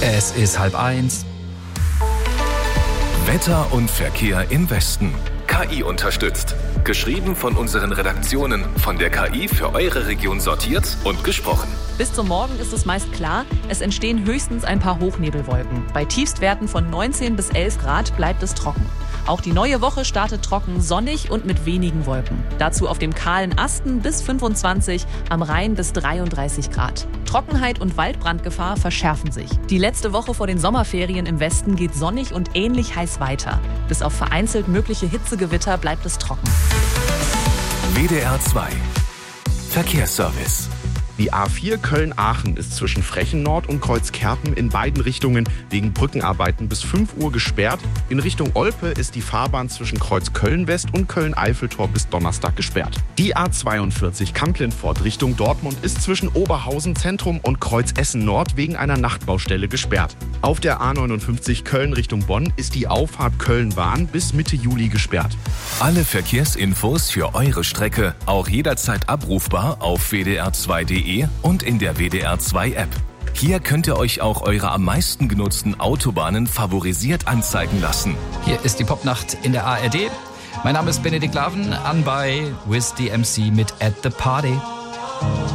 Es ist 12:30. Wetter und Verkehr im Westen. KI unterstützt. Geschrieben von unseren Redaktionen, von der KI für eure Region sortiert und gesprochen. Bis zum Morgen ist es meist klar, es entstehen höchstens ein paar Hochnebelwolken. Bei Tiefstwerten von 19 bis 11 Grad bleibt es trocken. Auch die neue Woche startet trocken, sonnig und mit wenigen Wolken. Dazu auf dem kahlen Asten bis 25, am Rhein bis 33 Grad. Trockenheit und Waldbrandgefahr verschärfen sich. Die letzte Woche vor den Sommerferien im Westen geht sonnig und ähnlich heiß weiter. Bis auf vereinzelt mögliche Hitzegewitter bleibt es trocken. WDR 2 Verkehrsservice. Die A4 Köln-Aachen ist zwischen Frechen-Nord und Kreuzkerpen in beiden Richtungen wegen Brückenarbeiten bis 5 Uhr gesperrt. In Richtung Olpe ist die Fahrbahn zwischen Kreuz Köln-West und Köln-Eiffeltor bis Donnerstag gesperrt. Die A42 Kamp-Lintfort Richtung Dortmund ist zwischen Oberhausen Zentrum und Kreuz Essen-Nord wegen einer Nachtbaustelle gesperrt. Auf der A59 Köln Richtung Bonn ist die Auffahrt Köln-Bahn bis Mitte Juli gesperrt. Alle Verkehrsinfos für eure Strecke auch jederzeit abrufbar auf wdr2.de und in der WDR 2 App. Hier könnt ihr euch auch eure am meisten genutzten Autobahnen favorisiert anzeigen lassen. Hier ist die Popnacht in der ARD. Mein Name ist Benedikt Laven, anbei with the MC mit At the Party.